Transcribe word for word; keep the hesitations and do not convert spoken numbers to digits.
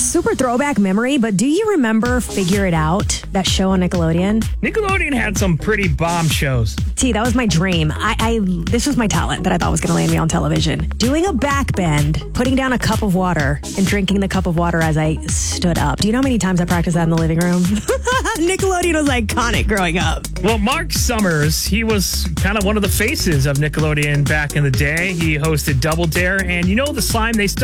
super throwback memory, but do you remember Figure It Out, that show on Nickelodeon? Nickelodeon had some pretty bomb shows. T, that was my dream. I, I This was my talent that I thought was going to land me on television. Doing a back bend, putting down a cup of water, and drinking the cup of water as I stood up. Do you know how many times I practiced that in the living room? Nickelodeon was iconic growing up. Well, Mark Summers, he was kind of one of the faces of Nickelodeon back in the day. He hosted Double Dare, and you know the slime, they still